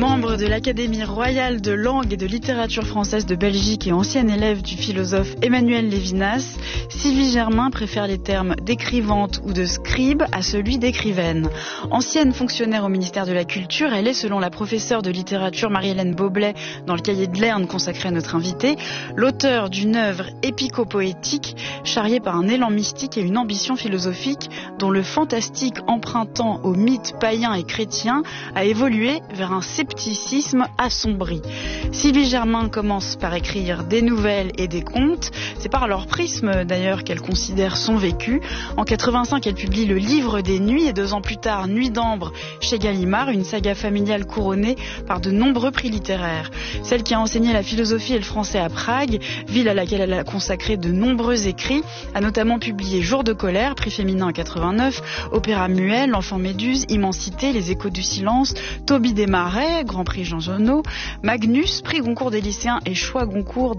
Membre de l'Académie royale de langue et de littérature française de Belgique et ancienne élève du philosophe Emmanuel Lévinas, Sylvie Germain préfère les termes d'écrivante ou de scribe à celui d'écrivaine. Ancienne fonctionnaire au ministère de la Culture, elle est, selon la professeure de littérature Marie-Hélène Boblet dans le cahier de Lerne consacré à notre invité, l'auteur d'une œuvre épico-poétique charriée par un élan mystique et une ambition philosophique dont le fantastique empruntant aux mythes païens et chrétiens a évolué vers un scepticisme assombri. Sylvie Germain commence par écrire des nouvelles et des contes. C'est par leur prisme d'ailleurs qu'elle considère son vécu. En 85, elle publie Le Livre des Nuits et 2 ans plus tard, Nuit d'ambre chez Gallimard, une saga familiale couronnée par de nombreux prix littéraires. Celle qui a enseigné la philosophie et le français à Prague, ville à laquelle elle a consacré de nombreux écrits, a notamment publié Jour de colère, prix féminin en 89, Opéra muet, L'Enfant Méduse, Immensité, Les Échos du silence, Toby Desmarais, Grand Prix Jean Genot, Magnus, prix Goncourt des lycéens et choix Goncourt